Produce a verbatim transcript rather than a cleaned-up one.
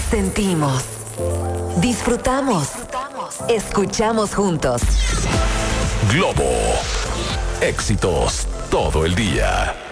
Sentimos, disfrutamos, escuchamos juntos. Globo. Éxitos todo el día.